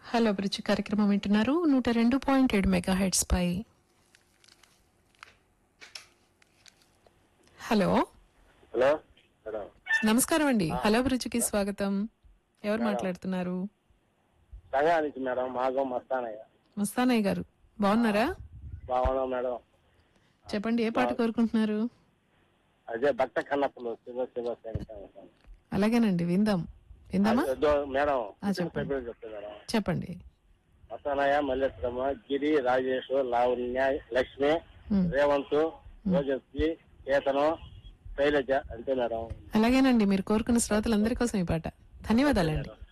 Hello అభిరుచి కార్యక్రమం వింటున్నారు 102.7 మెగాహెర్ట్జ్ పై. Hello hello madam. నమస్కారం అండి. హలో అభిరుచికి స్వాగతం. ఎవరు మేడం. మాట్లాడుతున్నారు? సంగా నుంచి మేడం. మాగం మస్తానయ్య. మస్తానయ్య గారు బాగున్నారా? బాగున్నాం మేడం. చెప్పండి, ఏ పాట కోరుకుంటున్నారు? అదే భక్త కన్నప్పలు శివ శివ శంకర. అలాగేనండి, విందామా? మేడం చెప్పండి. చెప్తా మేడం. చెప్పండి. మస్తానయ్య, మల్లేశ్వరమ్మ, గిరి, రాజేష్, లావణ్య, లక్ష్మి, రేవంత్, రోజస్వి, కేతనం, శైలజ అంతే మేడం. అలాగేనండి, మీరు కోరుకున్న శ్రోతలందరి కోసం ఈ పాట. ధన్యవాదాలండి.